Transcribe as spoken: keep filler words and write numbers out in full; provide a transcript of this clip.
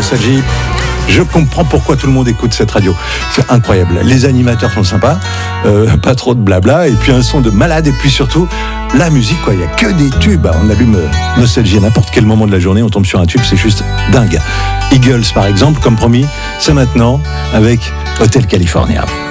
Nostalgie. Je comprends pourquoi tout le monde écoute cette radio. C'est incroyable. Les animateurs sont sympas, euh, pas trop de blabla, et puis un son de malade, et puis surtout, la musique, quoi. Il n'y a que des tubes. On allume Nostalgie à n'importe quel moment de la journée, on tombe sur un tube, c'est juste dingue. Eagles, par exemple, comme promis, c'est maintenant avec Hotel California.